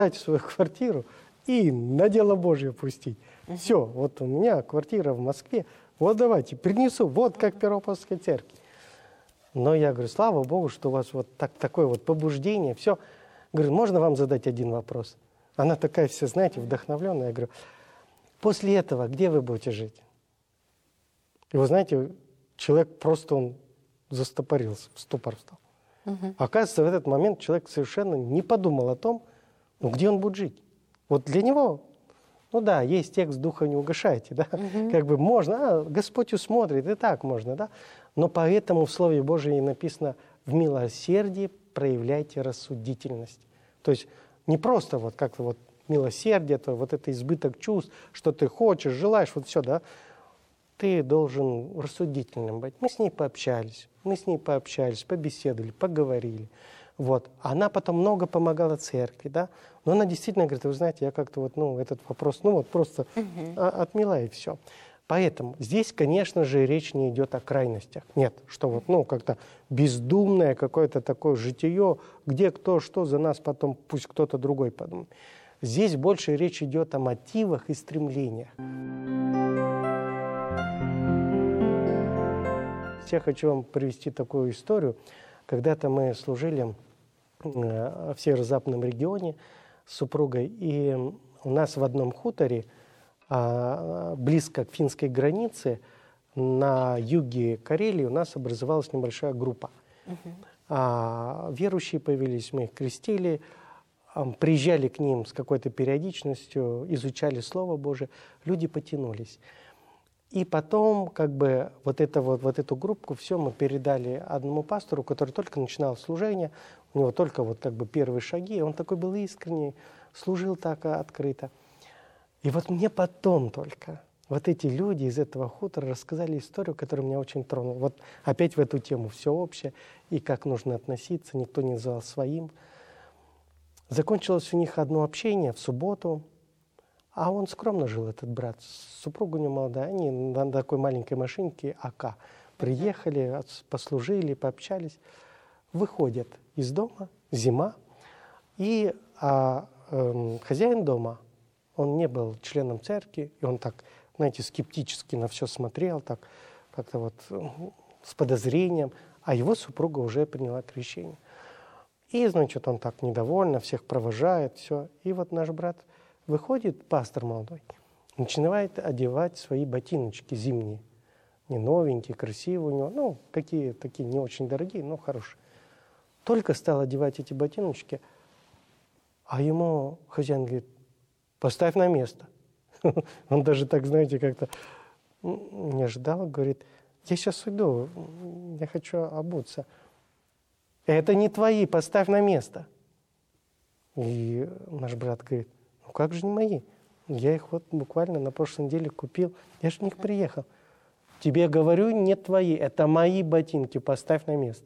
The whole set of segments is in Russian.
в свою квартиру и на дело Божье пустить. Все, вот у меня квартира в Москве, вот давайте, принесу, вот как Первоапостольской церкви. Но я говорю, слава Богу, что у вас вот такое вот побуждение, все. Говорю, можно вам задать один вопрос? Она такая вся, знаете, вдохновленная. Я говорю, после этого где вы будете жить? И вы знаете, человек просто, он застопорился, в ступор встал. Оказывается, в этот момент человек совершенно не подумал о том, ну, где он будет жить. Вот для него, ну да, есть текст «Духа не угашайте», да, как бы можно, Господь усмотрит, и так можно, да, но поэтому в Слове Божьем написано «в милосердии проявляйте рассудительность». То есть не просто вот как-то вот милосердие, то вот это избыток чувств, что ты хочешь, желаешь, вот все, да, ты должен рассудительным быть. Мы с ней пообщались, побеседовали, поговорили. Вот. Она потом много помогала церкви, да. Но она действительно говорит, вы знаете, я как-то вот, ну, этот вопрос, ну, вот просто отмела и все. Поэтому здесь, конечно же, речь не идет о крайностях. Нет, что вот, ну, как-то бездумное какое-то такое житие, где кто что за нас потом, пусть кто-то другой подумает. Здесь больше речь идет о мотивах и стремлениях. Я хочу вам привести такую историю. Когда-то мы служили в северо-западном регионе с супругой, и у нас в одном хуторе, близко к финской границе, на юге Карелии, у нас образовалась небольшая группа. Верующие появились, мы их крестили, приезжали к ним с какой-то периодичностью, изучали Слово Божие, люди потянулись. И потом, как бы, вот эту группу, все мы передали одному пастору, который только начинал служение, у него только вот как бы первые шаги, он такой был искренний, служил так открыто. И вот мне потом только вот эти люди из этого хутора рассказали историю, которая меня очень тронула. Вот опять в эту тему все общее, и как нужно относиться, никто не называл своим. Закончилось у них одно общение в субботу. А он скромно жил, этот брат. Супруга у него молодая. Они на такой маленькой машинке АК приехали, послужили, пообщались. Выходят из дома, зима. И хозяин дома, он не был членом церкви. И он так, знаете, скептически на все смотрел, так как-то вот с подозрением. А его супруга уже приняла крещение. И, значит, он так недовольно, всех провожает, все. И вот наш брат... Выходит пастор молодой, начинает одевать свои ботиночки зимние. Не новенькие, красивые у него, ну, какие такие не очень дорогие, но хорошие. Только стал одевать эти ботиночки, а ему хозяин говорит, поставь на место. Он даже так, знаете, как-то не ожидал, говорит, я сейчас уйду, я хочу обуться. Это не твои, поставь на место. И наш брат говорит, ну как же не мои? Я их вот буквально на прошлой неделе купил. Я же в них приехал. Тебе говорю, не твои, это мои ботинки, поставь на место.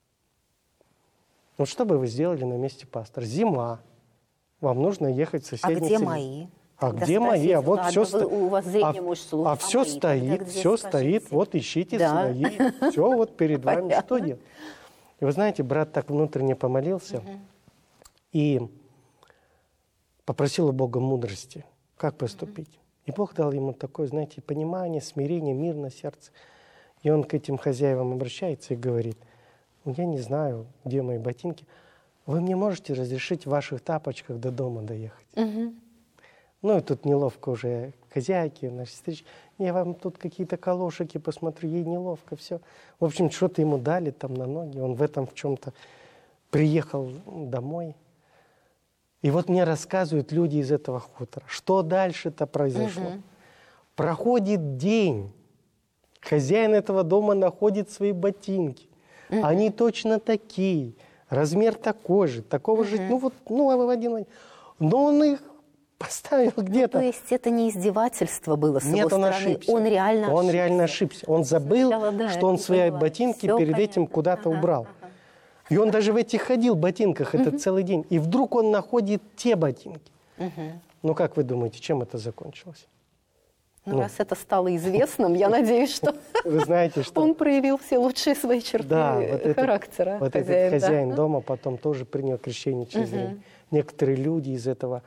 Ну что бы вы сделали на месте пастора? Зима. Вам нужно ехать в соседний село. А где мои? А где мои? А вот все у вас зрение может слушать. А все стоит, вот ищите свои. Все вот перед вами, что делать? И вы знаете, брат так внутренне помолился и попросил у Бога мудрости, как поступить. И Бог дал ему такое, знаете, понимание, смирение, мир на сердце. И он к этим хозяевам обращается и говорит, ну, я не знаю, где мои ботинки. Вы мне можете разрешить в ваших тапочках до дома доехать? Ну, и тут неловко уже хозяйки, наши встречи. Я вам тут какие-то калошики посмотрю, ей неловко, все. В общем, что-то ему дали там на ноги. Он в этом в чем-то приехал домой. И вот мне рассказывают люди из этого хутора, что дальше-то произошло. Проходит день, хозяин этого дома находит свои ботинки. Они точно такие, размер такой же, такого же, ну вот, ну один. Но он их поставил где-то. То есть это не издевательство было с его стороны? Нет, он ошибся. Он реально ошибся. Он забыл, что он свои ботинки перед этим куда-то убрал. И он даже в этих ходил ботинках этот целый день. И вдруг он находит те ботинки. Ну, как вы думаете, чем это закончилось? Ну, раз это стало известным, я надеюсь, что вы знаете, что он проявил все лучшие свои черты характера. Вот этот хозяин дома потом тоже принял крещение через время. некоторые люди из этого